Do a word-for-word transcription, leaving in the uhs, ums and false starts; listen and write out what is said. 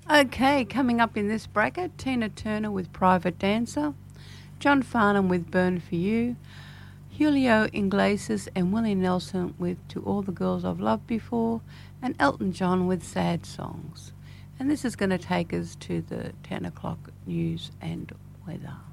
Okay, coming up in this bracket, Tina Turner with Private Dancer, John Farnham with Burn For You, Julio Iglesias and Willie Nelson with To All the Girls I've Loved Before, and Elton John with Sad Songs. And this is going to take us to the ten o'clock news and weather.